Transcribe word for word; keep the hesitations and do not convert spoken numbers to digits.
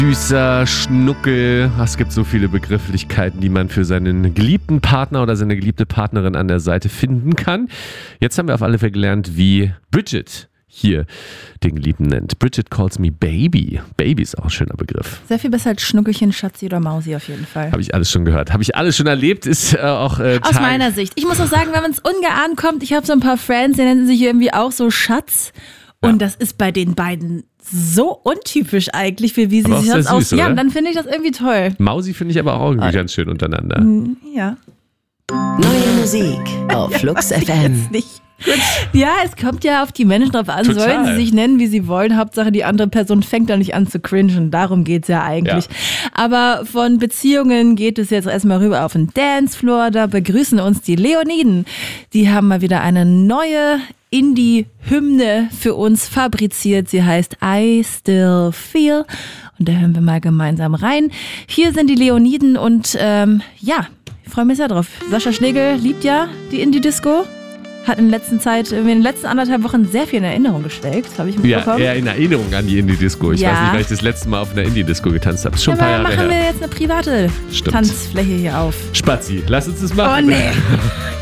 Süßer, Schnuckel. Es gibt so viele Begrifflichkeiten, die man für seinen geliebten Partner oder seine geliebte Partnerin an der Seite finden kann. Jetzt haben wir auf alle Fälle gelernt, wie Bridget hier den Geliebten nennt. Bridget calls me baby. Baby ist auch ein schöner Begriff. Sehr viel besser als Schnuckelchen, Schatzi oder Mausi auf jeden Fall. Habe ich alles schon gehört. Habe ich alles schon erlebt. Ist äh, auch äh, Aus Tag- meiner Sicht. Ich muss auch sagen, wenn man es ungeahnt kommt, ich habe so ein paar Friends, die nennen sich irgendwie auch so Schatz. Und ja. Das ist bei den beiden so untypisch eigentlich, für wie sie aber sich auch das sehr süß, aus. Ja, oder? dann finde ich das irgendwie toll. Mausi finde ich aber auch irgendwie ganz schön untereinander. Ja. Neue Musik auf Flux F M. Jetzt nicht. Ja, es kommt ja auf die Menschen drauf an. Total. Sollen sie sich nennen, wie sie wollen. Hauptsache, die andere Person fängt da nicht an zu cringen. Darum geht's ja eigentlich. Ja. Aber von Beziehungen geht es jetzt erstmal rüber auf den Dancefloor. Da begrüßen uns die Leoniden. Die haben mal wieder eine neue Indie-Hymne für uns fabriziert. Sie heißt I Still Feel. Und da hören wir mal gemeinsam rein. Hier sind die Leoniden und ähm, ja, ich freue mich sehr drauf. Sascha Schlegel liebt ja die Indie-Disco. Hat in der letzten Zeit, in den letzten anderthalb Wochen sehr viel in Erinnerung gesteckt. Das habe ich mitbekommen. Ja, eher in Erinnerung an die Indie-Disco. Ich Ja. weiß nicht, weil ich das letzte Mal auf einer Indie-Disco getanzt habe. Ist schon Ja, ein paar aber Jahre machen her. wir jetzt eine private Stimmt. Tanzfläche hier auf. Spazi, lass uns das machen. Oh nee.